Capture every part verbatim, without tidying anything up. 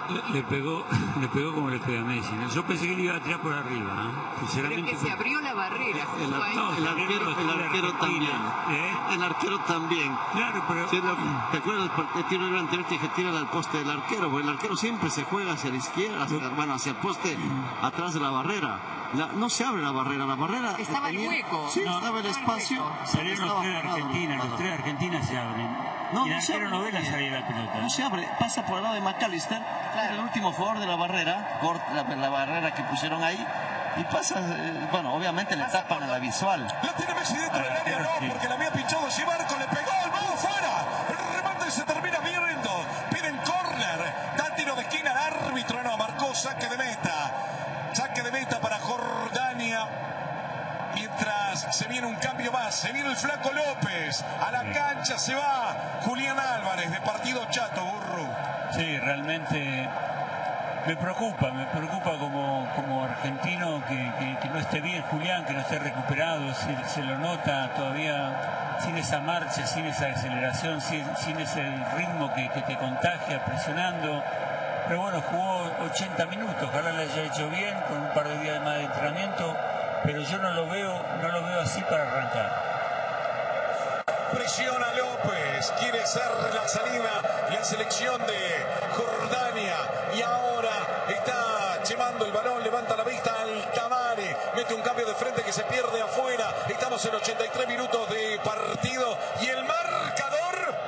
Le pegó, le pegó como le pega a Messi, ¿no? Yo pensé que le iba a tirar por arriba, ¿eh? Sinceramente. Pero que se abrió la barrera. El, ar no, el arquero, el arquero también. ¿Eh? El arquero también. Claro, pero... Sí, lo, ¿te acuerdas el tiro libre anterior que tira al poste del arquero? Porque el arquero siempre se juega hacia la izquierda, hacia, bueno, hacia el poste, atrás de la barrera. La, no se abre la barrera, la barrera... Estaba el hueco. Sí, no, estaba el espacio. Salieron los tres de Argentina, los tres de Argentina se abren. No, y el no se arquero abre, no ve la salida de la pelota. No se abre, pasa por el lado de McAllister, claro. El último jugador de la barrera, corta la, la barrera que pusieron ahí, y pasa, eh, bueno, obviamente le tapan a la visual. La tiene Messi dentro del área, no, porque la había pinchado Gibarco, le pegó al modo fuera. El remate se termina viendo. Piden córner, da tiro de esquina al árbitro, no, marcó saque de meta. Saque de meta para Jordania. Mientras se viene un cambio más, se viene el Flaco López, a la cancha se va Julián Álvarez, de partido chato, Burru. Sí, realmente me preocupa, me preocupa como, como argentino que, que, que no esté bien Julián, que no esté recuperado, se, se lo nota todavía sin esa marcha, sin esa aceleración, sin, sin ese ritmo que, que te contagia, presionando. Pero bueno, jugó ochenta minutos, ojalá le haya hecho bien, con un par de días más de entrenamiento. Pero yo no lo veo, no lo veo así para arrancar. Presiona López, quiere ser la salida la selección de Jordania y ahora está llevando el balón, levanta la vista al Tamare, mete un cambio de frente que se pierde afuera. Estamos en ochenta y tres minutos de partido y el marcador.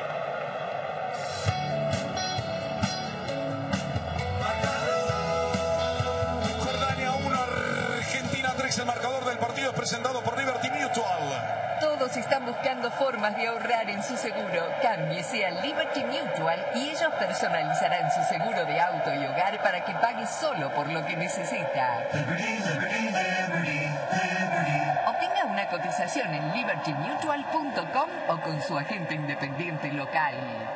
Jordania uno, Argentina tres. El marcador del partido es presentado por Liberty Mutual. Todos están buscando formas de ahorrar en su seguro. Cámbiese a Liberty Mutual y ellos personalizarán su seguro de auto y hogar para que pague solo por lo que necesita. Obtenga una cotización en liberty mutual punto com o con su agente independiente local.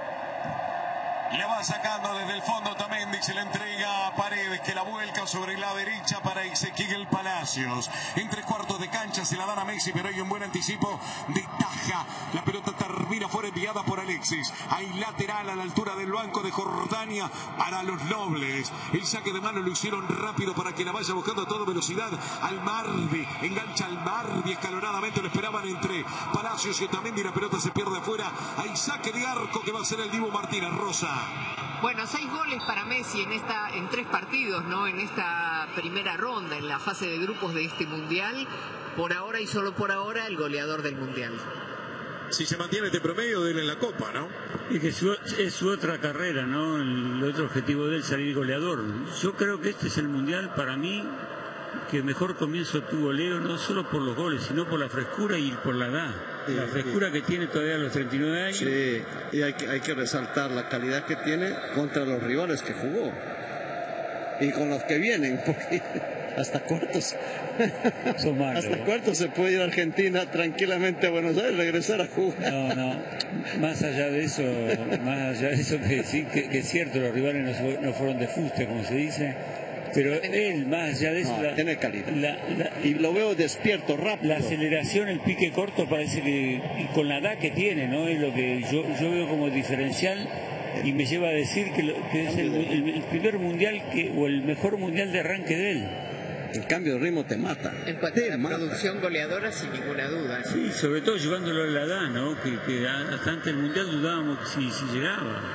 Le va sacando desde el fondo Tamendi, se le entrega a Paredes, que la vuelca sobre la derecha para Ezequiel Palacios. En tres cuartos de cancha se la dan a Messi, pero hay un buen anticipo de Taja. La pelota termina fuera, enviada por Alexis. Hay lateral a la altura del banco de Jordania para los nobles. El saque de mano lo hicieron rápido para que la vaya buscando a toda velocidad al Marvi. Engancha al Marvi escalonadamente, lo esperaban entre Palacios y Tamendi. La pelota se pierde afuera. Hay saque de arco que va a ser el Dibu Martínez. Rosa. Bueno, seis goles para Messi en esta, en tres partidos, ¿no? En esta primera ronda, en la fase de grupos de este mundial. Por ahora y solo por ahora, el goleador del mundial. Si se mantiene este promedio, denle la copa, ¿no? Y que su, es su otra carrera, ¿no? El otro objetivo de él, salir goleador. Yo creo que este es el mundial, para mí, que mejor comienzo tuvo Leo, no solo por los goles, sino por la frescura y por la edad. Sí, la frescura sí. que tiene todavía a los treinta y nueve años. Sí, y hay que, hay que resaltar la calidad que tiene contra los rivales que jugó. Y con los que vienen, porque hasta cuartos. Son malos, hasta ¿no? cuartos se puede ir a Argentina tranquilamente a Buenos Aires, regresar a jugar. No, no. Más allá de eso, más allá de eso que sí, que, que es cierto, los rivales no, no fueron de fuste, como se dice. Pero él, más allá de eso, no, la, tiene calidad. La, la, y lo veo despierto, rápido. La aceleración, el pique corto, parece que, y con la edad que tiene, ¿no? Es lo que yo, yo veo como diferencial y me lleva a decir que, lo, que es el, el, el primer mundial que, o el mejor mundial de arranque de él. El cambio de ritmo te mata. En cuanto te a la mata. Producción goleadora, sin ninguna duda. Sí, sobre todo llevándolo a la edad, ¿no? Que, que hasta antes del mundial dudábamos si, si llegaba.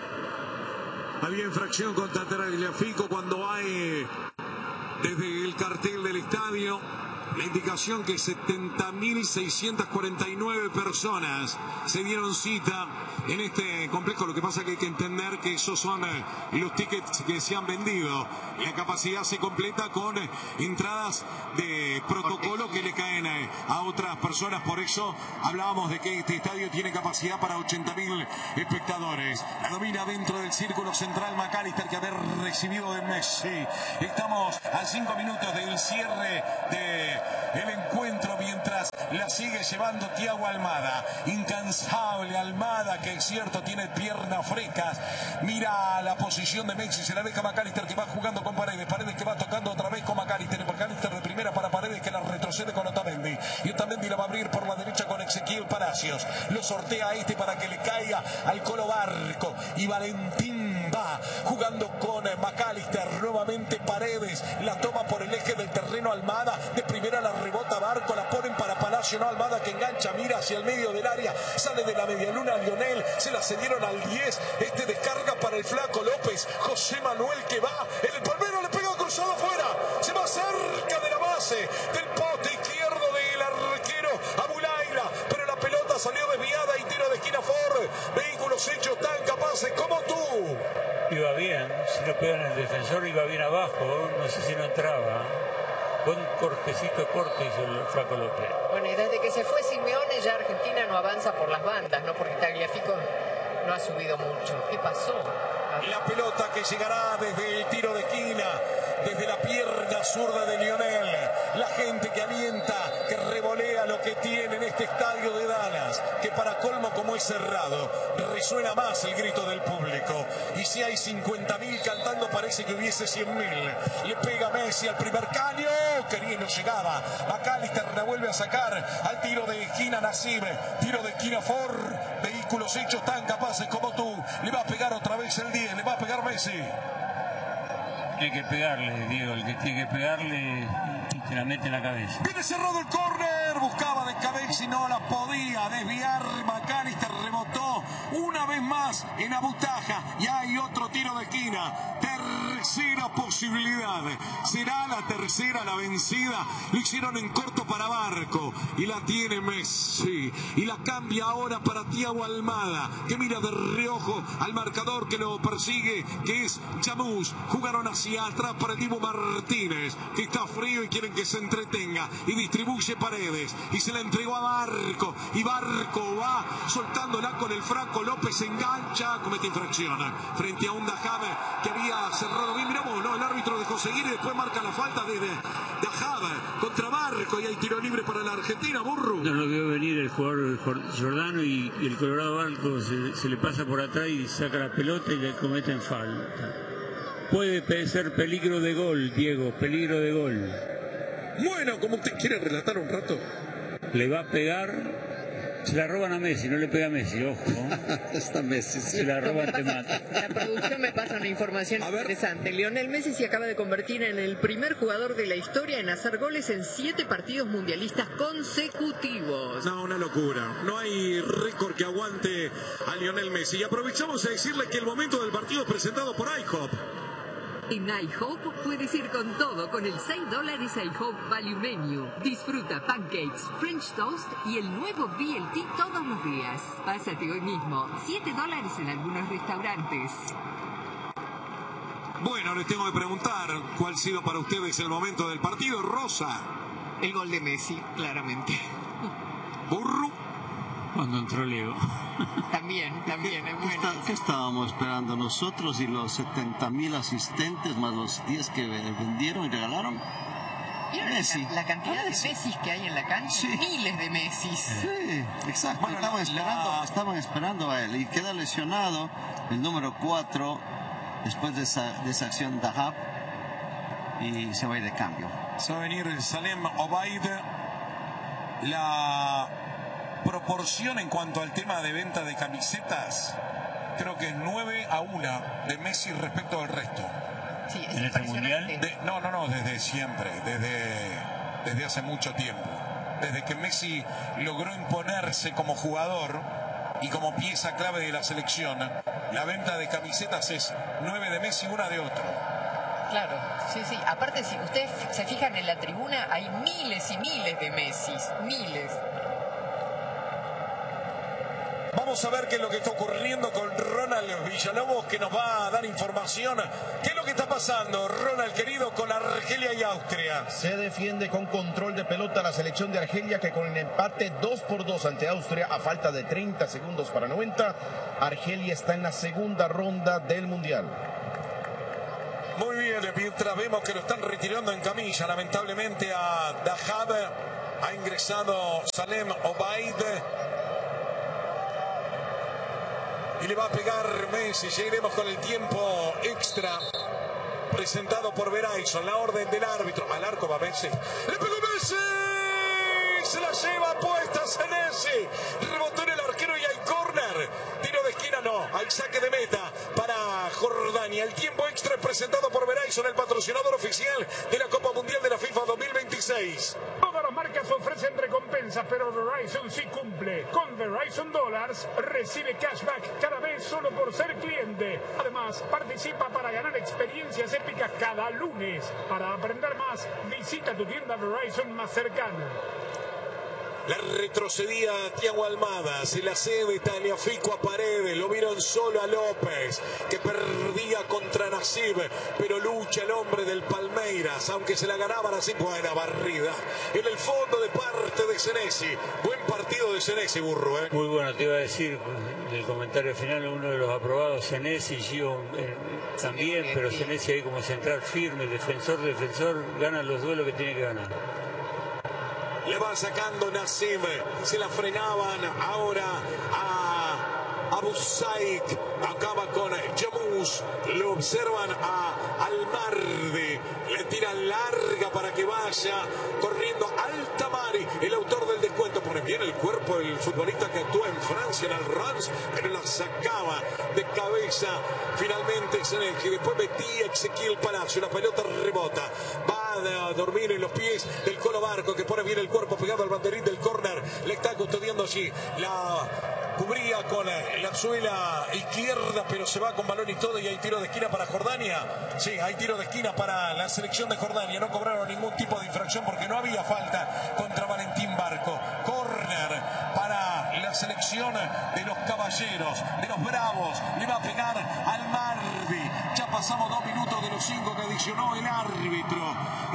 Había infracción contra Tagliafico cuando hay desde el cartel del estadio la indicación que setenta mil seiscientas cuarenta y nueve personas se dieron cita en este complejo. Lo que pasa es que hay que entender que esos son los tickets que se han vendido. La capacidad se completa con entradas de protocolo que le caen a otras personas. Por eso hablábamos de que este estadio tiene capacidad para ochenta mil espectadores. La domina dentro del círculo central McAllister, que haber recibido de Messi. Estamos a cinco minutos del cierre de el encuentro, mientras la sigue llevando Thiago Almada. Incansable Almada, que es cierto, tiene piernas frescas. Mira la posición de Messi, se la deja McAllister, que va jugando con Paredes. Paredes que va tocando otra vez con McAllister. McAllister de primera para Paredes, que la retrocede con Otamendi. Y Otamendi la va a abrir por la derecha con Ezequiel Palacios. Lo sortea a este para que le caiga al Colo Barco. Y Valentín Va jugando con McAllister. Nuevamente Paredes. La toma por el eje del terreno Almada. De primera la rebota Barco. La ponen para Palacio. No, Almada que engancha. Mira hacia el medio del área. Sale de la medialuna Lionel. Se la cedieron al diez. Este descarga para el Flaco López. José Manuel que va. En el palmero le pega cruzado afuera. Se va cerca de la base del poste izquierdo del arquero Abulaira. Pero la pelota salió desviada y tiro de esquina Ford. Vehículos hechos tan capaces como tú. Iba bien, si no pegan el defensor iba bien abajo, no sé si no entraba. Buen cortecito corto hizo el Flaco López. Bueno, y desde que se fue Simeone ya Argentina no avanza por las bandas, ¿no? Porque Tagliafico no ha subido mucho. ¿Qué pasó? La pelota que llegará desde el tiro de esquina, desde la pierna zurda de Lionel. La gente que alienta, que revolea lo que tiene en este estadio de Dallas, que para colmo como es cerrado, resuena más el grito del público. Y si hay cincuenta mil cantando, parece que hubiese cien mil. Le pega Messi al primer caño, que no llegaba. McAllister la vuelve a sacar al tiro de esquina Nasib. Tiro de esquina Ford. Vehículos hechos tan capaces como tú. Le va a pegar otra vez el diez, le va a pegar Messi. Hay que pegarle, Diego, el que tiene que pegarle y se la mete en la cabeza. Viene cerrado el córner, buscaba de cabeza y no la podía desviar. McAllister rebotó una vez más en Abutaja y hay otro tiro de esquina. Tercera posibilidad, será la tercera la vencida. Lo hicieron en corto para Barco y la tiene Messi y la cambia ahora para Thiago Almada, que mira de reojo al marcador que lo persigue, que es Chamús. Jugaron hacia atrás para el Dibu Martínez, que está frío y quieren que se entretenga, y distribuye Paredes y se la entregó a Barco y Barco va soltándola con el Flaco López, engancha, comete infracción frente a un Dajab que había cerrado bien. Miramos, no, el árbitro dejó seguir y después marca la falta desde Dajab contra Barco y hay tiro libre para la Argentina. Burro no lo vio venir el jugador Jordano y, y el Colorado Barco se, se le pasa por atrás y saca la pelota y le cometen falta. Puede ser peligro de gol, Diego, peligro de gol. Bueno, como usted quiere relatar un rato. Le va a pegar. Se la roban a Messi, no le pega a Messi, ojo. Está Messi, sí. Se la roban, te mata. La producción me pasa una información interesante. Lionel Messi se acaba de convertir en el primer jugador de la historia en hacer goles en siete partidos mundialistas consecutivos. No, una locura. No hay récord que aguante a Lionel Messi. Y aprovechamos a decirle que el momento del partido es presentado por IHOP. En IHOP puedes ir con todo con el seis dólares IHOP Value Menu. Disfruta pancakes, French toast y el nuevo B L T todos los días. Pásate hoy mismo. siete dólares en algunos restaurantes. Bueno, les tengo que preguntar cuál ha sido para ustedes el momento del partido. Rosa. El gol de Messi, claramente. Burro. Cuando entró Leo. También, también, es bueno. ¿Qué, ¿Qué estábamos esperando nosotros y los setenta mil asistentes más los diez que vendieron y regalaron? Messi. La, la cantidad de Messi que hay en la cancha, sí. Miles de Messi. Sí, exacto. Bueno, estaban, la... esperando, estaban esperando a él y queda lesionado el número cuatro después de esa, de esa acción Dahab y se va a ir de cambio. Se va a venir Salem Obaid. La proporción en cuanto al tema de venta de camisetas creo que es nueve a uno de Messi respecto al resto. Sí, es ¿En este mundial? De, no, no, no, desde siempre, desde, desde hace mucho tiempo. Desde que Messi logró imponerse como jugador y como pieza clave de la selección, la venta de camisetas es nueve de Messi, una de otro. Claro, sí, sí. Aparte, si ustedes se fijan en la tribuna, hay miles y miles de Messi, miles. Vamos a ver qué es lo que está ocurriendo con Ronald Villalobos, que nos va a dar información. ¿Qué es lo que está pasando, Ronald querido, con Argelia y Austria? Se defiende con control de pelota la selección de Argelia, que con el empate dos por dos ante Austria a falta de treinta segundos para noventa, Argelia está en la segunda ronda del Mundial. Muy bien, mientras vemos que lo están retirando en camilla, lamentablemente a Dahab, ha ingresado Salem Obaid. Y le va a pegar Messi. Llegaremos con el tiempo extra presentado por Verizon. La orden del árbitro. Al arco va Messi. ¡Le pegó Messi! Se la lleva puesta Senesi. Rebotó en el arquero y hay córner. Tiro de esquina no. Hay saque de meta para Jordania. El tiempo extra es presentado por Verizon, el patrocinador oficial de la Copa Mundial de la FIFA dos mil veintiséis. Todas las marcas ofrecen recompensas, pero Verizon sí cumple. Con Verizon Dollars recibe cashback cada vez solo por ser cliente. Además, participa para ganar experiencias épicas cada lunes. Para aprender más, visita tu tienda Verizon más cercana. La retrocedía Thiago Almada, se la cede Tagliafico a Paredes, lo vieron solo a López, que perdía contra Nasib, pero lucha el hombre del Palmeiras, aunque se la ganaba Nasib, buena barrida, en el fondo de parte de Senesi, buen partido de Senesi, Burro. ¿eh? Muy bueno, te iba a decir, el comentario final, uno de los aprobados, Senesi, Gio eh, también, pero Senesi ahí como central firme, defensor, defensor, gana los duelos que tiene que ganar. Le va sacando Nasib, se la frenaban ahora a Abu Saik, acaba con Jamus, lo observan a Almardi, le tiran larga para que vaya corriendo Altamari, el autor del descuento, pone bien el cuerpo del futbolista que actúa en Francia en el Reims, pero la sacaba de cabeza finalmente Senesi, después metía Ezequiel Palacio, la pelota rebota, va a dormir en los pies del Colo Barco, que pone bien el cuerpo pegado al banderín del córner, le está custodiando allí, la cubría con la suela izquierda, pero se va con balón y todo, y hay tiro de esquina para Jordania. Sí, hay tiro de esquina para la selección de Jordania, no cobraron ningún tipo de infracción porque no había falta contra Valentín Barco. Córner para la selección de los caballeros, de los bravos, le va a pegar al Marvi. Ya pasamos dos minutos de los cinco que adicionó el árbitro.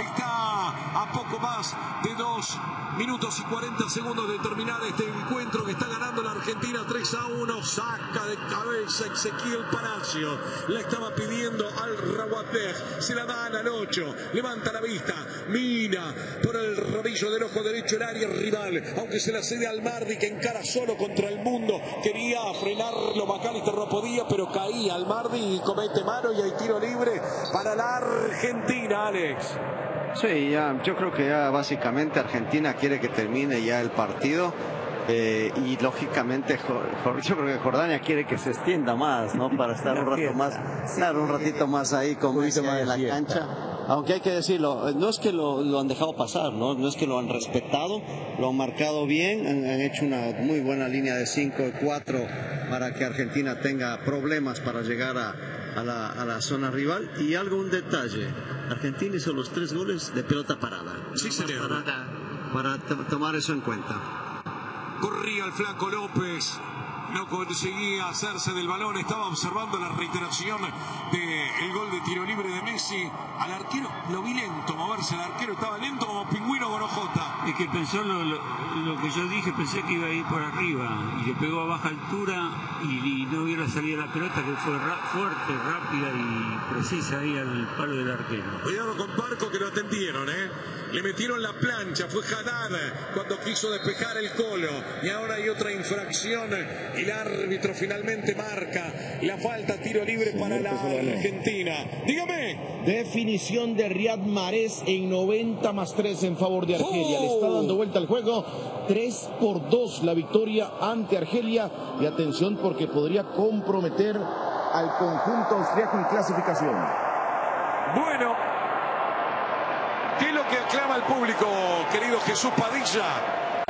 Está a poco más de dos minutos y cuarenta segundos de terminar este encuentro que está ganando la Argentina tres a uno. Saca de cabeza Ezequiel Palacio. La estaba pidiendo al Rawatej. Se la dan al ocho. Levanta la vista. Mira por el rabillo del ojo derecho el área rival. Aunque se la cede al Mardi, que encara solo contra el mundo. Quería frenarlo. McAllister no podía, pero caía al Mardi y comete mano. Y hay tiro libre para la Argentina, Alex. Sí, ya, yo creo que ya básicamente Argentina quiere que termine ya el partido eh, y lógicamente yo creo que Jordania quiere que se extienda más, ¿no? Para estar un rato más, estar un ratito más ahí con Messi en la cancha. Aunque hay que decirlo, no es que lo, lo han dejado pasar, ¿no? No es que lo han respetado, lo han marcado bien, han, han hecho una muy buena línea de cinco y cuatro para que Argentina tenga problemas para llegar a, a, la, a la zona rival. Y algo, un detalle, Argentina hizo los tres goles de pelota parada. Sí, señor. Para, para tomar eso en cuenta. Corría el flaco López, no conseguía hacerse del balón, estaba observando la reiteración del gol de tiro libre de Messi. Al arquero lo vi lento moverse, el arquero estaba lento como pingüino con ojota. Es que pensó lo, lo, lo que yo dije, pensé que iba a ir por arriba y le pegó a baja altura y, y no vio la salida de la pelota, que fue ra fuerte, rápida y precisa ahí al palo del arquero. Cuidado con Barco, que lo atendieron, ¿eh? Le metieron la plancha, fue Haddad cuando quiso despejar el Colo. Y ahora hay otra infracción. El árbitro finalmente marca la falta, tiro libre para la Argentina. Dígame. Definición de Riyad Mahrez en noventa más tres en favor de Argelia. Oh. Le está dando vuelta al juego. tres por dos la victoria ante Argelia. Y atención, porque podría comprometer al conjunto austriaco en clasificación. Bueno. ¿Qué es lo que aclama el público, querido Jesús Padilla?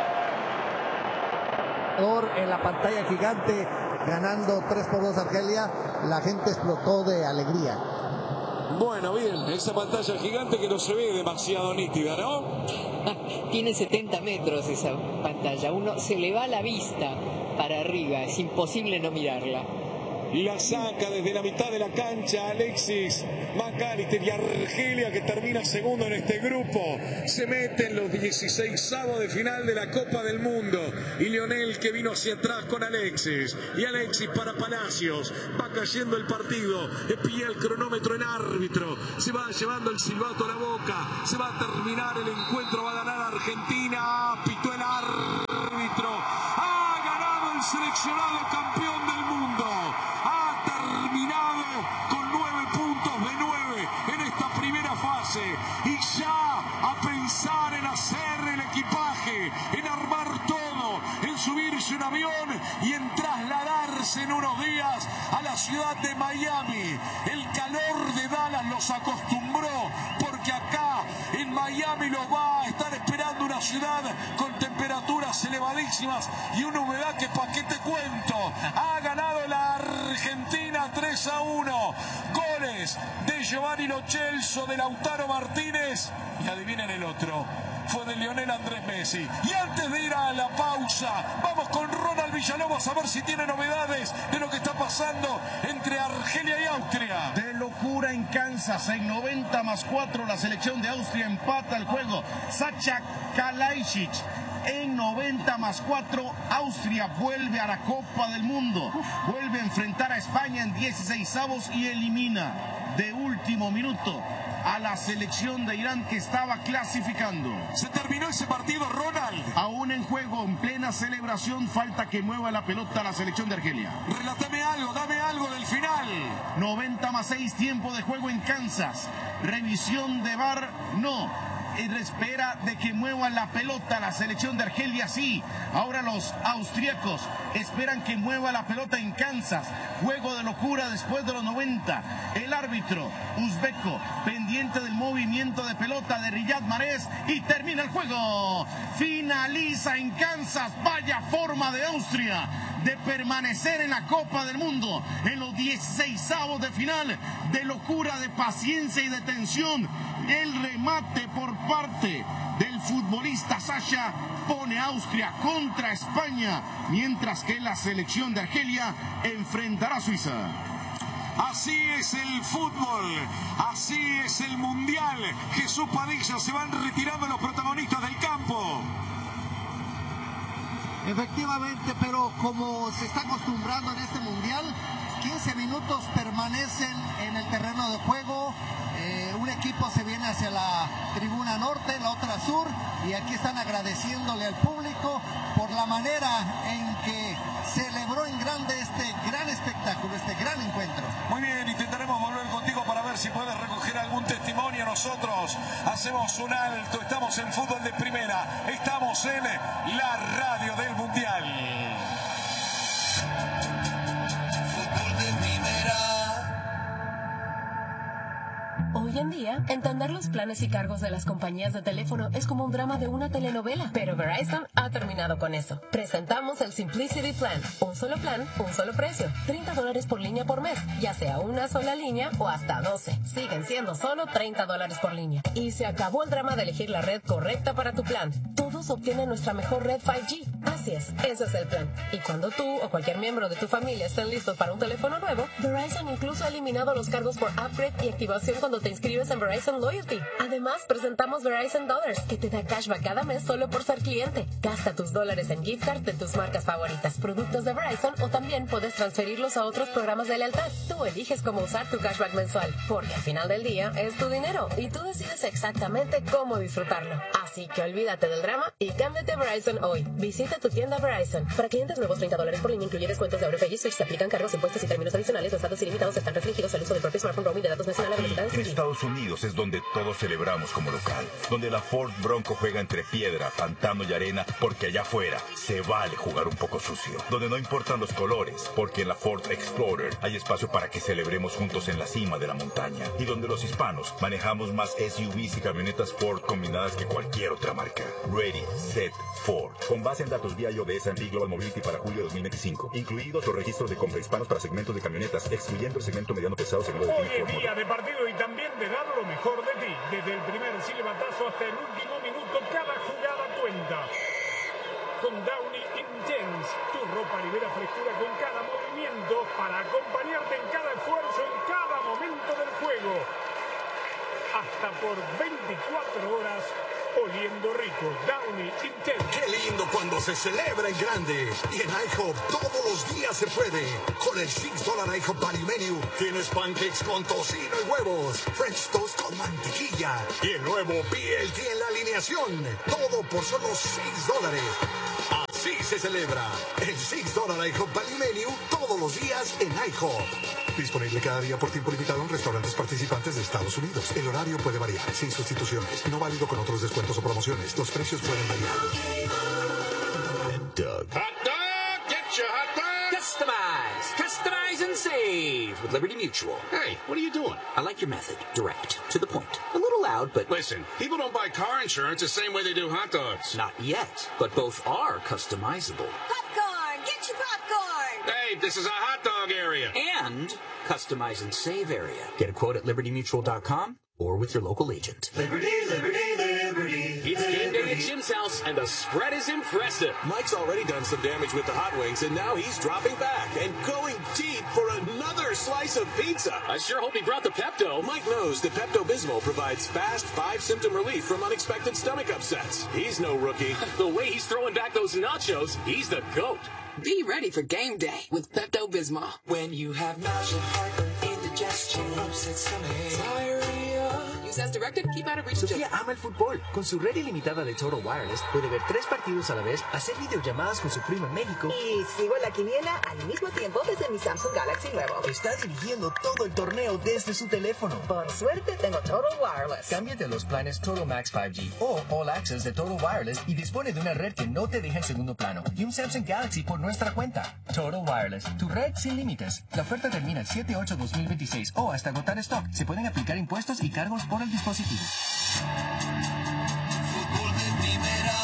En la pantalla gigante, ganando tres por dos Argelia, la gente explotó de alegría. Bueno, bien, esa pantalla gigante que no se ve demasiado nítida, ¿no? Tiene setenta metros esa pantalla, uno se le va la vista para arriba, es imposible no mirarla. La saca desde la mitad de la cancha Alexis McAllister, y Argelia, que termina segundo en este grupo, se mete en los dieciseisavos de final de la Copa del Mundo. Y Lionel, que vino hacia atrás con Alexis, y Alexis para Palacios, va cayendo el partido, espía el cronómetro en árbitro, se va llevando el silbato a la boca, se va a terminar el encuentro, va a ganar Argentina, pitó el árbitro, ha ganado el seleccionado campeón del mundo. Ha terminado con nueve puntos de nueve en esta primera fase, y ya a pensar en hacer el equipaje, en armar todo, en subirse un avión y en trasladarse en unos días a la ciudad de Miami. los acostumbró, porque acá en Miami los va a estar esperando una ciudad con temperaturas elevadísimas y una humedad que pa' qué te cuento. Ha ganado la Argentina tres a uno. Goles de Giovanni Lo Celso, de Lautaro Martínez y adivinen el otro. Fue de Lionel Andrés Messi. Y antes de ir a la pausa, vamos con Ronald Villalobos a ver si tiene novedades de lo que está pasando entre Argelia y Austria. De locura en Kansas, en noventa más cuatro la selección de Austria empata el juego. Sacha Kalajdzic. En noventa más cuatro, Austria vuelve a la Copa del Mundo. Vuelve a enfrentar a España en dieciseisavos y elimina de último minuto a la selección de Irán, que estaba clasificando. Se terminó ese partido, Ronald. Aún en juego, en plena celebración, falta que mueva la pelota a la selección de Argelia. Relátame algo, dame algo del final. noventa más seis, tiempo de juego en Kansas. Revisión de V A R, no. Espera de que mueva la pelota la selección de Argelia, sí. Ahora los austríacos esperan que mueva la pelota en Kansas. Juego de locura después de los noventa. El árbitro uzbeco pendiente del movimiento de pelota de Riyad Mahrez y termina el juego. Finaliza en Kansas. Vaya forma de Austria de permanecer en la Copa del Mundo en los dieciseisavos de final. De locura, de paciencia y de tensión. El remate por parte del futbolista Sacha pone a Austria contra España, mientras que la selección de Argelia enfrentará a Suiza. Así es el fútbol, así es el mundial. Jesús Padilla, se van retirando los protagonistas del campo. Efectivamente, pero como se está acostumbrando en este mundial, quince minutos permanecen en el terreno de juego. Eh, un equipo se viene hacia la tribuna norte, la otra sur, y aquí están agradeciéndole al público por la manera en que celebró en grande este gran espectáculo, este gran encuentro. Muy bien, intentaremos volver contigo para ver si puedes recoger algún testimonio. Nosotros hacemos un alto, estamos en Fútbol de Primera, estamos en la radio del Mundial. Fútbol de Primera. Hoy en día, entender los planes y cargos de las compañías de teléfono es como un drama de una telenovela, pero Verizon ha terminado con eso. Presentamos el Simplicity Plan, un solo plan, un solo precio, treinta dólares por línea por mes, ya sea una sola línea o hasta doce. Siguen siendo solo treinta dólares por línea. Y se acabó el drama de elegir la red correcta para tu plan. Todos obtienen nuestra mejor red cinco G. Así es, ese es el plan. Y cuando tú o cualquier miembro de tu familia estén listos para un teléfono nuevo, Verizon incluso ha eliminado los cargos por upgrade y activación cuando te inscribes en Verizon Loyalty. Además, presentamos Verizon Dollars, que te da cashback cada mes solo por ser cliente. Gasta tus dólares en gift cards de tus marcas favoritas, productos de Verizon, o también puedes transferirlos a otros programas de lealtad. Tú eliges cómo usar tu cashback mensual, porque al final del día es tu dinero y tú decides exactamente cómo disfrutarlo. Así que olvídate del drama y cámbiate a Verizon hoy. Visita tu tienda Verizon. Para clientes nuevos, treinta dólares por línea, incluye descuentos de Aurofay y Switch. Se aplican cargos, impuestos y términos adicionales. Los datos ilimitados están restringidos al uso del propio smartphone, roaming de datos nacionales. En Estados Unidos es donde todos celebramos como local, donde la Ford Bronco juega entre piedra, pantano y arena, porque allá afuera se vale jugar un poco sucio, donde no importan los colores, porque en la Ford Explorer hay espacio para que celebremos juntos en la cima de la montaña, y donde los hispanos manejamos más S U Vs y camionetas Ford combinadas que cualquier otra marca. Ready, Set, Ford. Con base en datos vía iOS and Global Mobility para julio de dos mil veinticinco, incluidos los registros de compra hispanos para segmentos de camionetas, excluyendo el segmento mediano pesado seguro de Hoy es día de partido y también de dar lo mejor de ti. Desde el primer silbatazo hasta el último minuto, cada jugada cuenta. Con Downy Intense, tu ropa libera frescura con cada movimiento para acompañarte en cada esfuerzo, en cada momento del juego. Hasta por veinticuatro horas oliendo rico. Downy Intense. Qué lindo cuando se celebra en grande. Y en IHOP todos los días se puede. Con el seis dólares IHOP Value Menu tienes pancakes con tocino y huevos, French toast con mantequilla y el nuevo B L T en la alineación. Todo por solo seis dólares. Así se celebra el seis dólares IHOP Value Menu todos los días en IHOP. Disponible cada día por tiempo limitado en restaurantes participantes de Estados Unidos. El horario puede variar, sin sustituciones. No válido con otros descuentos o promociones. Los precios pueden variar. Hot dog! Get your hot dog! Yes, Customize, customize and save with Liberty Mutual. Hey, what are you doing? I like your method. Direct, to the point. A little loud, but... Listen, people don't buy car insurance the same way they do hot dogs. Not yet, but both are customizable. Popcorn! Get your popcorn! Hey, this is a hot dog area. And customize and save area. Get a quote at liberty mutual dot com or with your local agent. Liberty, liberty, liberty. It's game day at Jim's house, and the spread is impressive. Mike's already done some damage with the hot wings, and now he's dropping back and going deep for another slice of pizza. I sure hope he brought the Pepto. Mike knows that Pepto-Bismol provides fast five-symptom relief from unexpected stomach upsets. He's no rookie. The way he's throwing back those nachos, he's the GOAT. Be ready for game day with Pepto-Bismol. When you have nausea, heartburn, indigestion, upset stomach, diarrhea. Use as directed, keep out of reach. Sofía ama el fútbol. Con su red ilimitada de Total Wireless puede ver tres partidos a la vez, hacer videollamadas con su primo en México. Y sigo la quiniela al mismo tiempo desde mi Samsung Galaxy nuevo. Está dirigiendo todo el torneo desde su teléfono. Por suerte tengo Total Wireless. Cámbiate a los planes Total Max cinco G o All Access de Total Wireless y dispone de una red que no te deja en segundo plano y un Samsung Galaxy por nuestra cuenta. Total Wireless, tu red sin límites. La oferta termina el siete ocho dos mil veintiséis o hasta agotar stock. Se pueden aplicar impuestos y cargos por el dispositivo. Fútbol de primera.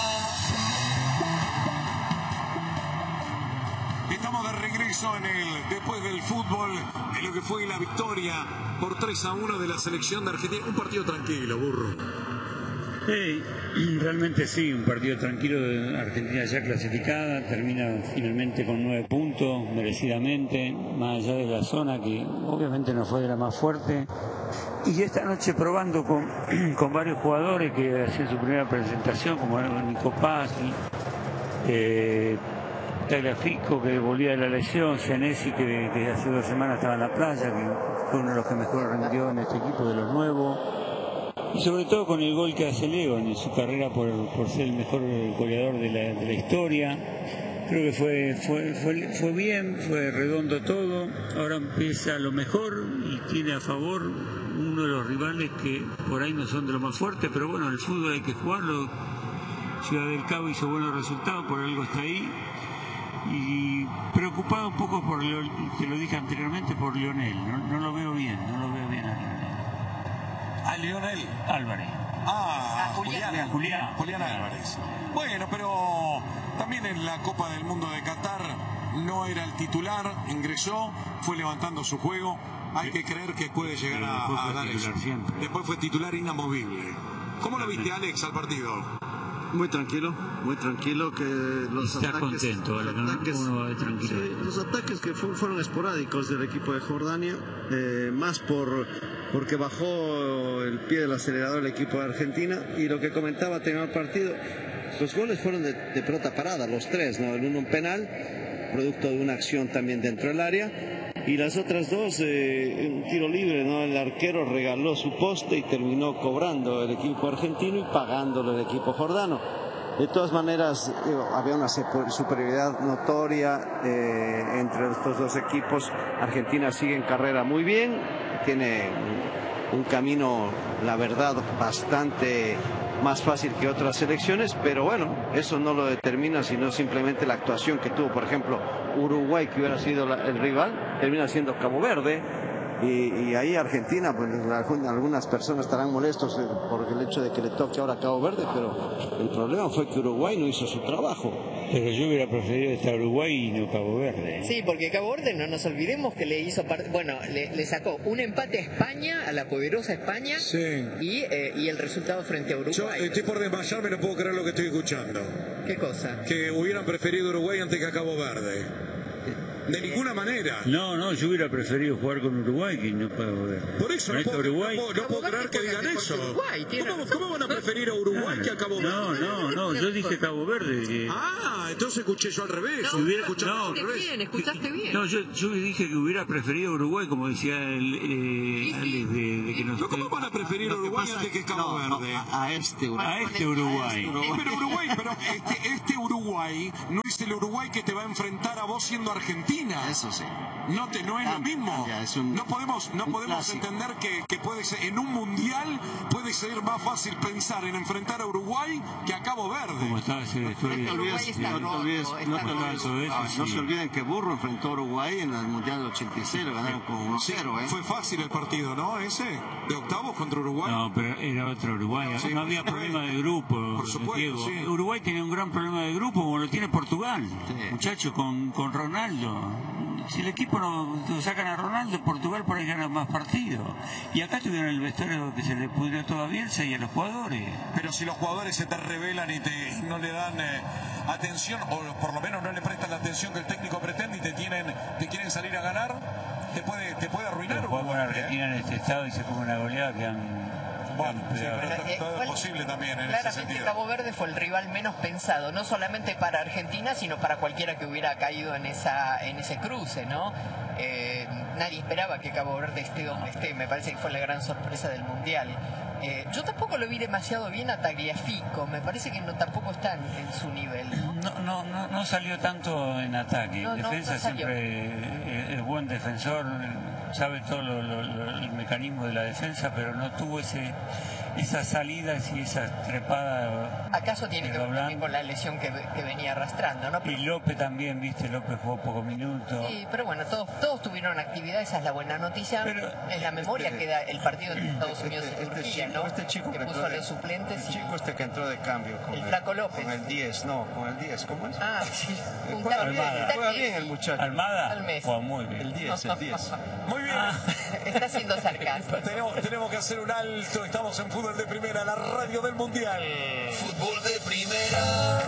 Estamos de regreso en el después del fútbol, en lo que fue la victoria por tres a uno de la selección de Argentina. Un partido tranquilo, burro. Sí, realmente sí, un partido tranquilo de Argentina ya clasificada, termina finalmente con nueve puntos, merecidamente, más allá de la zona que obviamente no fue de la más fuerte. Y esta noche probando con, con varios jugadores que hacían su primera presentación, como Nico Paz, eh, Tagliafico, que volvía de la lesión, Senesi, que, que hace dos semanas estaba en la playa, que fue uno de los que mejor rindió en este equipo de los nuevos. Y sobre todo con el gol que hace Leo en su carrera por, por ser el mejor goleador de la, de la historia. Creo que fue, fue, fue, fue bien, fue redondo todo. Ahora empieza lo mejor y tiene a favor uno de los rivales que por ahí no son de los más fuertes, pero bueno, el fútbol hay que jugarlo. Ciudad del Cabo hizo buenos resultados, por algo está ahí. Y preocupado un poco por, te lo dije anteriormente, por Lionel. No, no lo veo bien, no lo veo bien a Lionel. A Lionel Álvarez. Ah, a Julián. Julián, Julián. Julián Álvarez. Bueno, pero también en la Copa del Mundo de Qatar no era el titular, ingresó, fue levantando su juego. Hay que creer que puede llegar a, a dar eso. Siempre. Después fue titular inamovible. ¿Cómo lo viste, Alex, al partido? Muy tranquilo, muy tranquilo, que los Está ataques, contento, los uno, ataques, uno va tranquilo. Sí, los ataques que fu fueron esporádicos del equipo de Jordania, eh, más por porque bajó el pie del acelerador el equipo de Argentina, y lo que comentaba terminado el partido, los goles fueron de, de pelota parada, los tres, ¿no? El uno un penal, producto de una acción también dentro del área, y las otras dos, eh, un tiro libre, ¿no? El arquero regaló su poste y terminó cobrando el equipo argentino y pagándolo el equipo jordano. De todas maneras, digo, había una superioridad notoria eh, entre estos dos equipos. Argentina sigue en carrera muy bien, tiene un, un camino, la verdad, bastante más fácil que otras selecciones, pero bueno, eso no lo determina, sino simplemente la actuación que tuvo, por ejemplo, Uruguay, que hubiera sido la, el rival, termina siendo Cabo Verde, y, y ahí Argentina, pues algunas personas estarán molestos por el hecho de que le toque ahora a Cabo Verde, pero el problema fue que Uruguay no hizo su trabajo. Pero yo hubiera preferido estar Uruguay y no Cabo Verde. Sí, porque Cabo Verde, no nos olvidemos que le hizo, bueno, le, le sacó un empate a España, a la poderosa España, sí. y, eh, y el resultado frente a Uruguay. Yo estoy por desmayarme, no puedo creer lo que estoy escuchando. ¿Qué cosa? Que hubieran preferido Uruguay antes que a Cabo Verde. De ninguna manera. No, no, yo hubiera preferido jugar con Uruguay que no Cabo Verde. Por eso no puedo, Uruguay, no puedo, no puedo creer que digan eso. Uruguay, ¿Cómo, ¿Cómo van a preferir a Uruguay no, que a Cabo Verde? No, no, no, yo dije Cabo Verde. Que... Ah, entonces escuché yo al revés. No, hubiera escuchado no, al revés. Bien, escuchaste bien. No, yo, yo dije que hubiera preferido Uruguay, como decía el, eh, Alex, de, de que nos... ¿Cómo van a preferir Uruguay antes que Cabo no, Verde? No, a, a este Uruguay. A este Uruguay. A este Uruguay. Pero Uruguay, pero este, este Uruguay no es el Uruguay que te va a enfrentar a vos siendo Argentina. Eso sí. No, te, no es lo mismo. Es un, no podemos, no podemos clásico. entender que, que puede ser, en un mundial puede ser más fácil pensar en enfrentar a Uruguay que a Cabo Verde. Como está ese No te olvides, no no, olvides, no, te olvides, ah, no se olviden que Burro enfrentó a Uruguay en el Mundial del ochenta y seis, lo ganaron con uno cero. ¿eh? Fue fácil el partido, ¿no? Ese, de octavos contra Uruguay. No, pero era otro Uruguay. Sí. No había problema de grupo, por supuesto, Diego. Sí. Uruguay tenía un gran problema de grupo como lo tiene Portugal. Sí. Muchachos, con, con Ronaldo. Si el equipo no lo sacan a Ronaldo, Portugal por ahí gana más partidos. Y acá tuvieron el vestuario que se le pudrió todo a Bielsa y a los jugadores. Pero si los jugadores se te revelan y te no le dan eh, atención, o por lo menos no le prestan la atención que el técnico pretende y te tienen, te quieren salir a ganar, te puede, te puede arruinar. Juega con Argentina en este estado y se come una goleada que han... Bueno, sí, pero es todo posible también en ese sentido. Claramente Cabo Verde fue el rival menos pensado, no solamente para Argentina, sino para cualquiera que hubiera caído en esa en ese cruce, ¿no? Eh, nadie esperaba que Cabo Verde esté donde esté, me parece que fue la gran sorpresa del Mundial. Eh, yo tampoco lo vi demasiado bien a Tagliafico, me parece que no tampoco está en, en su nivel. No, no, no, no salió tanto en ataque, no, en defensa no, no siempre es buen defensor, sabe todo lo, lo, lo, el mecanismo de la defensa, pero no tuvo ese esas salidas y esa trepada. ¿Acaso tiene que ver también con la lesión que, que venía arrastrando, no? Y López también, viste, López jugó pocos minutos. Sí, pero bueno, todos todos tuvieron actividad, esa es la buena noticia. Pero en la memoria este, queda el partido de Estados Unidos y Turquía, este, ¿no? Este chico que que puso a los suplentes. El chico este que entró de cambio. Con el Flaco López. Con el diez, no, con el diez, ¿cómo es? Ah, sí. Un juega, bien, juega bien el muchacho. Almada. Juega muy bien. El diez, el diez. Muy bien. Ah, está siendo sarcástico. tenemos, tenemos que hacer un alto, estamos en Fútbol de Primera, la radio del Mundial. Fútbol de Primera.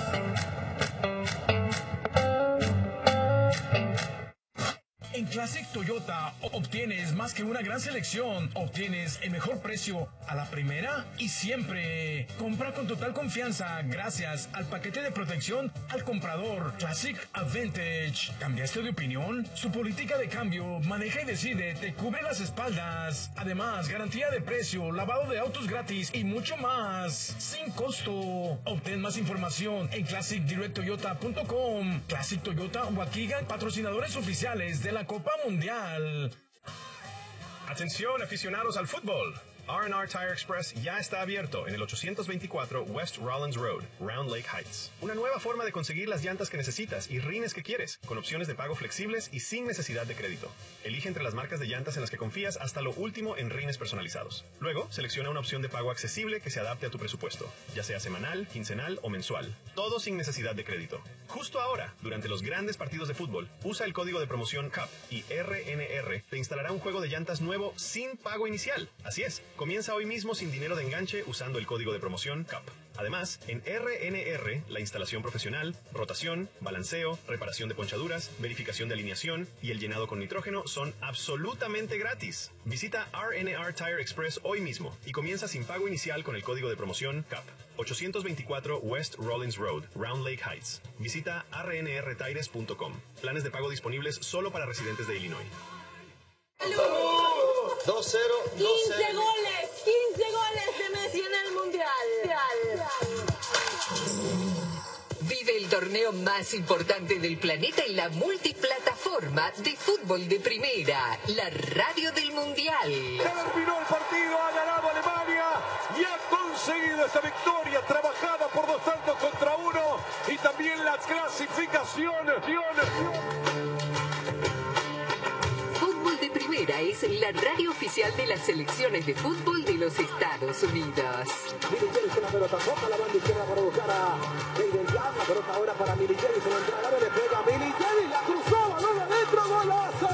En Classic Toyota obtienes más que una gran selección, obtienes el mejor precio a la primera y siempre. Compra con total confianza gracias al paquete de protección al comprador Classic Advantage. ¿Cambiaste de opinión? Su política de cambio, maneja y decide, te cubre las espaldas. Además, garantía de precio, lavado de autos gratis y mucho más, sin costo. Obtén más información en classic direct toyota punto com. Classic Toyota Waukegan, patrocinadores oficiales de la Copa Mundial. Atención aficionados al fútbol. R and R Tire Express ya está abierto en el ochocientos veinticuatro West Rollins Road, Round Lake Heights. Una nueva forma de conseguir las llantas que necesitas y rines que quieres, con opciones de pago flexibles y sin necesidad de crédito. Elige entre las marcas de llantas en las que confías hasta lo último en rines personalizados. Luego, selecciona una opción de pago accesible que se adapte a tu presupuesto, ya sea semanal, quincenal o mensual. Todo sin necesidad de crédito. Justo ahora, durante los grandes partidos de fútbol, usa el código de promoción C U P y R N R te instalará un juego de llantas nuevo sin pago inicial. Así es. Comienza hoy mismo sin dinero de enganche usando el código de promoción C U P. Además, en R N R, la instalación profesional, rotación, balanceo, reparación de ponchaduras, verificación de alineación y el llenado con nitrógeno son absolutamente gratis. Visita R N R Tire Express hoy mismo y comienza sin pago inicial con el código de promoción C U P. ochocientos veinticuatro West Rollins Road, Round Lake Heights. Visita r n r tires punto com. Planes de pago disponibles solo para residentes de Illinois. dos cero, quince goles, quince goles de Messi en el Mundial. Vive el torneo más importante del planeta en la multiplataforma de Fútbol de Primera, la radio del Mundial. Terminó el partido, ha ganado Alemania y ha conseguido esta victoria trabajada por dos tantos contra uno y también la clasificación. Fútbol de Primera es la radio oficial de las selecciones de fútbol de los Estados Unidos. Militeri con la pelota, toca la banda izquierda para buscar a David Young, la pelota ahora para Militeri, se lo entra al área, le pega a Militeri, la cruzó, balón adentro, golazo.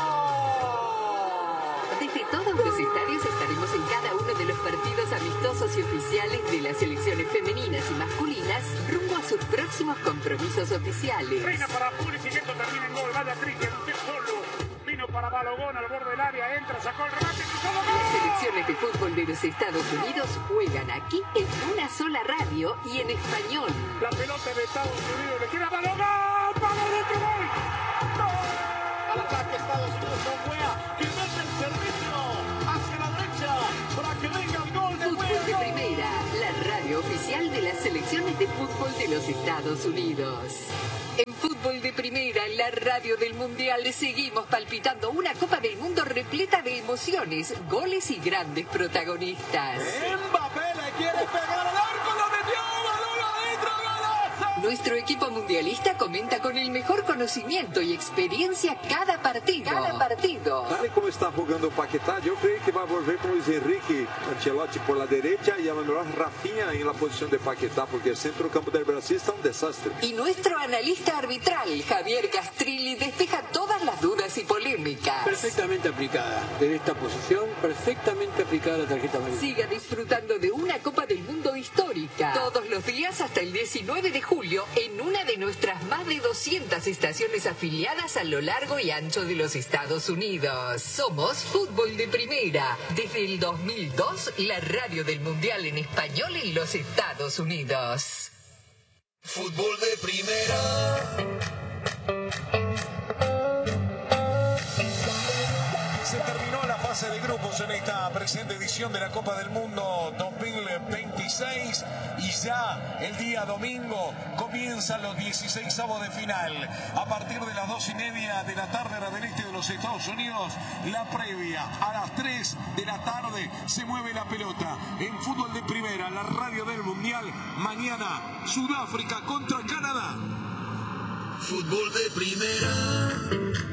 Desde todos los estadios estaremos en cada uno de los partidos amistosos y oficiales de las selecciones femeninas y masculinas rumbo a sus próximos compromisos oficiales. Reina para Pulisic, esto termina en gol, vaya Cristian, usted solo. Vino para Balogón al borde del área, entra, sacó el remate y todo gol. Las selecciones de fútbol de los Estados Unidos juegan aquí en una sola radio y en español. La pelota de Estados Unidos le queda Balogón, ¡vamos de otro gol! Al ataque Estados Unidos con Wea, que mete el servicio hacia la derecha para que venga el gol de Fútbol Wea. de Primera, la radio oficial de las selecciones de fútbol de los Estados Unidos. En Fútbol de Primera, la radio del Mundial, seguimos palpitando una Copa del Mundo repleta de emociones, goles y grandes protagonistas. Mbappé le quiere pegar al arco, lo metió, balón adentro, golazo. Nuestro equipo mundialista comenta con el mejor conocimiento y experiencia cada partido. Cada partido. Tal y como está jugando Paquetá, yo creo que va a volver con Luis Enrique Ancelotti por la derecha y a lo mejor Rafinha en la posición de Paquetá, porque el centro campo del Brasil está un desastre. Y nuestro analista arbitral, Javier Castrilli, despeja todas las dudas y polémicas. Perfectamente aplicada. En esta posición, perfectamente aplicada la tarjeta amarilla. Siga disfrutando de una Copa del Mundo histórica. Todos los días hasta el diecinueve de julio en una de nuestras más de doscientas estaciones afiliadas a lo largo y ancho de los Estados Unidos. Somos Fútbol de Primera. Desde el dos mil dos, la radio del Mundial en español en los Estados Unidos. Fútbol de Primera. Se terminó la fase de grupos en esta presente edición de la Copa del Mundo dos mil veintiséis y ya el día domingo comienzan los dieciseisavos de final. A partir de las dos y media de la tarde hora del este de los Estados Unidos, la previa. A las tres de la tarde se mueve la pelota. En Fútbol de Primera, la radio del Mundial. Mañana, Sudáfrica contra Canadá. Fútbol de Primera.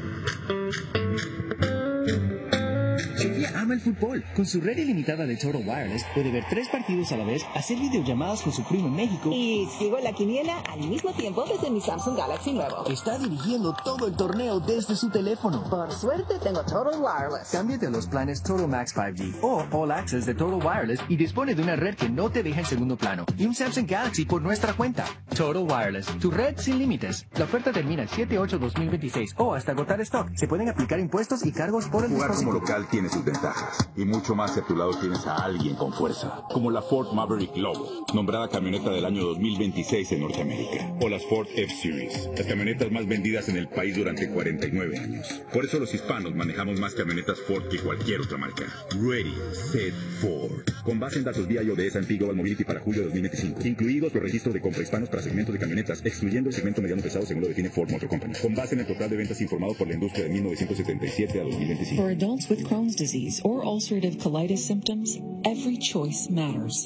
Sofía ama el fútbol. Con su red ilimitada de Total Wireless puede ver tres partidos a la vez, hacer videollamadas con su primo en México y sigo la quiniela al mismo tiempo desde mi Samsung Galaxy nuevo. Está dirigiendo todo el torneo desde su teléfono. Por suerte tengo Total Wireless. Cámbiate a los planes Total Max cinco G o All Access de Total Wireless y dispone de una red que no te deja en segundo plano y un Samsung Galaxy por nuestra cuenta. Total Wireless, tu red sin límites. La oferta termina el siete ocho dos mil veintiséis o hasta agotar stock. Se pueden aplicar impuestos y cargos por el Jugar dispositivo. como local tiene sus ventajas y mucho más si a tu lado tienes a alguien con fuerza, como la Ford Maverick Lobo, nombrada camioneta del año dos mil veintiséis en Norteamérica, o las Ford F-Series, las camionetas más vendidas en el país durante cuarenta y nueve años. Por eso los hispanos manejamos más camionetas Ford que cualquier otra marca. Ready, Set, Ford. Con base en datos V I A de S and P Global Mobility para julio de dos mil veinticinco, incluidos los registros de compra hispanos para segmentos de camionetas, excluyendo el segmento mediano pesado según lo define Ford Motor Company, con base en el total de ventas informado por la industria de mil novecientos setenta y siete a dos mil veinticinco. For adults with Crohn's disease or ulcerative colitis symptoms, every choice matters.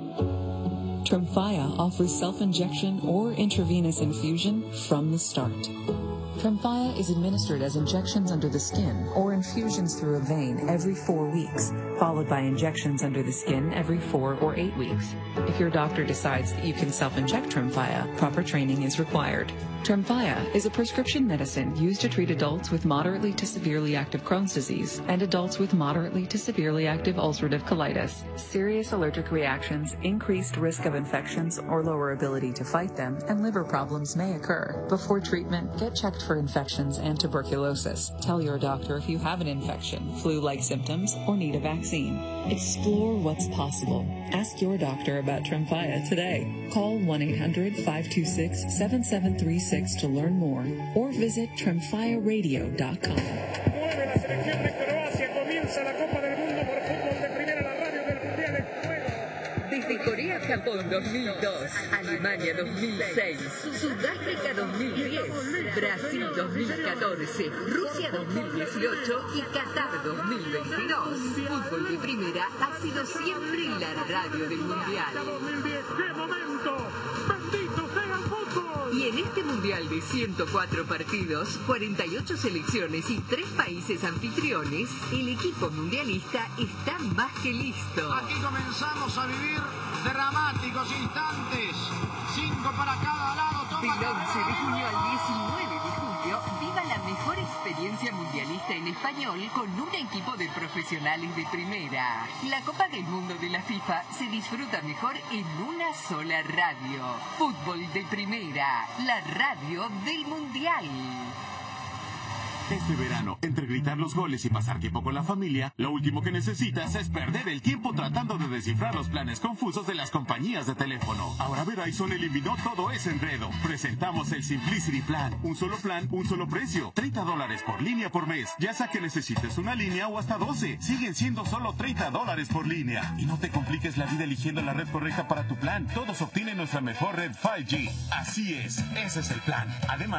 Tremfya offers self-injection or intravenous infusion from the start. Tremfya is administered as injections under the skin or infusions through a vein every four weeks, followed by injections under the skin every four or eight weeks. If your doctor decides that you can self-inject Tremfya, proper training is required. Tremfya is a prescription medicine used to treat adults with moderately to severely active Crohn's disease and adults with moderately to severely active ulcerative colitis. Serious allergic reactions, increased risk of infections or lower ability to fight them, and liver problems may occur. Before treatment, get checked for infections and tuberculosis. Tell your doctor if you have an infection, flu-like symptoms, or need a vaccine. Explore what's possible. Ask your doctor about Tremfya today. Call one eight hundred five two six seven seven three six to learn more or visit tremfya radio dot com. Mueve la selección de Croacia, comienza la Copa del Mundo por Fútbol de Primera, la radio del Mundial en juego. Desde Corea-Japón dos mil dos, Alemania dos mil seis, Sudáfrica dos mil diez, Brasil dos mil catorce, Rusia dos mil dieciocho y Qatar dos mil veintidós. Fútbol de Primera ha sido siempre la radio del Mundial. dos mil diez, ¡qué momento! ¡Bendito sea el fútbol! Y en este Mundial de ciento cuatro partidos, cuarenta y ocho selecciones y tres países anfitriones, el equipo mundialista está más que listo. Aquí comenzamos a vivir dramáticos instantes. Cinco para cada lado. Del once de junio al diecinueve de julio, viva la mejor experiencia mundialista en español con un equipo de profesionales de primera. La Copa del Mundo de la FIFA se disfruta mejor en una sola radio. Fútbol de Primera, la radio del Mundial. Este verano, entre gritar los goles y pasar tiempo con la familia, lo último que necesitas es perder el tiempo tratando de descifrar los planes confusos de las compañías de teléfono. Ahora Verizon eliminó todo ese enredo. Presentamos el Simplicity Plan. Un solo plan, un solo precio. treinta dólares por línea por mes. Ya sea que necesites una línea o hasta doce. Siguen siendo solo treinta dólares por línea. Y no te compliques la vida eligiendo la red correcta para tu plan. Todos obtienen nuestra mejor red cinco G. Así es, ese es el plan. Además,